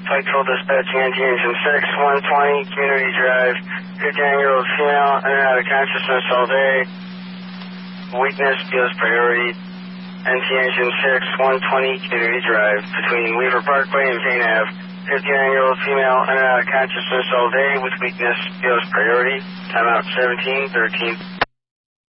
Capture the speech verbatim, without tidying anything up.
Pikeville dispatching N T Engine six, one twenty, Community Drive, fifty-nine-year-old female, in and out of consciousness all day. Weakness feels priority. N T Engine six, one twenty, Community Drive, between Weaver Parkway and Payne Ave. fifty-nine-year-old female, in and out of consciousness all day with weakness feels priority. Timeout seventeen thirteen.